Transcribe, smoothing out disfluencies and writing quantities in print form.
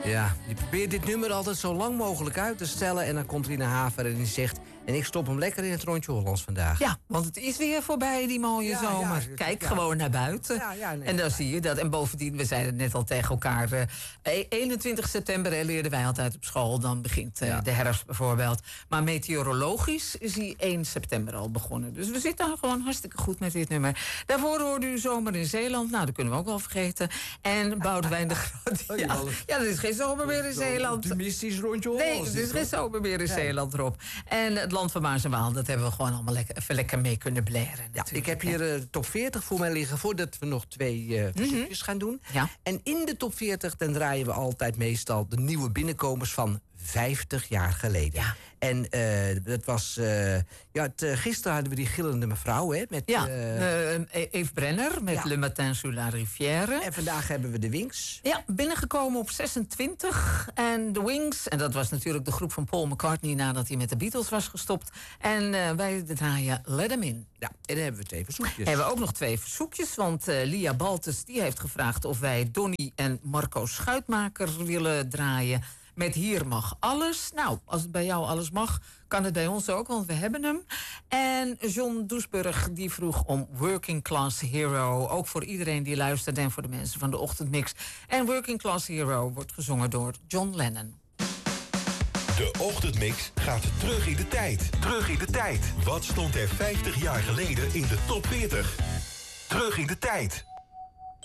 Ja, je probeert dit nummer altijd zo lang mogelijk uit te stellen... en dan komt Rina Haver en die zegt... en ik stop hem lekker in het rondje Hollands vandaag. Ja, want het is weer voorbij, die mooie zomer. Kijk gewoon naar buiten. En dan zie je dat. En bovendien, we zeiden het net al tegen elkaar... 21 september leerden wij altijd op school. Dan begint de herfst bijvoorbeeld. Maar meteorologisch is die 1 september al begonnen. Dus we zitten gewoon hartstikke goed met dit nummer. Daarvoor hoorde u Zomer in Zeeland. Nou, dat kunnen we ook wel vergeten. En Boudewijn de Groot. Ja, dat is geen zomer meer in Zeeland. Optimistisch rondje Hollands. Nee, er is geen zomer meer in Zeeland erop. En het land van Maas en Waal, dat hebben we gewoon allemaal even lekker mee kunnen blaren. Ja, ik heb hier de top 40 voor mij liggen... voordat we nog 2 verzoekjes gaan doen. Ja. En in de top 40 dan draaien we altijd meestal... de nieuwe binnenkomers van 50 jaar geleden. Ja. En dat was... gisteren hadden we die gillende mevrouw, hè? Met, Eve Brenner met Le Matin sur la Rivière. En vandaag hebben we de Wings. Ja, binnengekomen op 26. En de Wings, en dat was natuurlijk de groep van Paul McCartney... nadat hij met de Beatles was gestopt. En wij draaien Let Them In. Ja, en dan hebben we 2 verzoekjes. Hebben we ook nog 2 verzoekjes, want Lia Baltes die heeft gevraagd... of wij Donnie en Marco Schuitmaker willen draaien... met Hier mag alles. Nou, als het bij jou alles mag, kan het bij ons ook, want we hebben hem. En John Doesburg die vroeg om Working Class Hero. Ook voor iedereen die luistert en voor de mensen van de Ochtendmix. En Working Class Hero wordt gezongen door John Lennon. De Ochtendmix gaat terug in de tijd. Terug in de tijd. Wat stond er 50 jaar geleden in de top 40? Terug in de tijd.